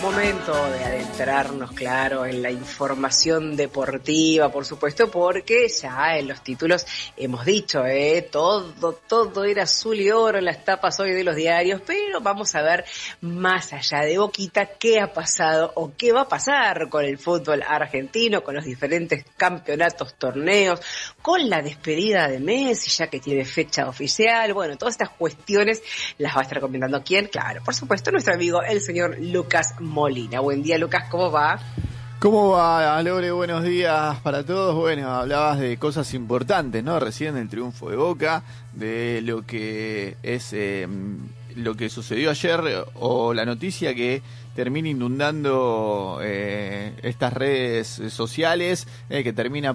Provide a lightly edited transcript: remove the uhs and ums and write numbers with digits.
Momento de adentrarnos, claro, en la información deportiva, por supuesto, porque ya en los títulos hemos dicho, todo era azul y oro en las tapas hoy de los diarios, pero vamos a ver más allá de Boquita qué ha pasado o qué va a pasar con el fútbol argentino, con los diferentes campeonatos, torneos, con la despedida de Messi, ya que tiene fecha oficial. Bueno, todas estas cuestiones las va a estar comentando ¿quién? Claro, por supuesto, nuestro amigo, el señor Lucas Molina. Buen día, Lucas, ¿cómo va? ¿Cómo va, Lore? Buenos días para todos. Bueno, hablabas de cosas importantes, ¿no? Recién el triunfo de Boca, de lo que es lo que sucedió ayer, o la noticia que termina inundando estas redes sociales, que termina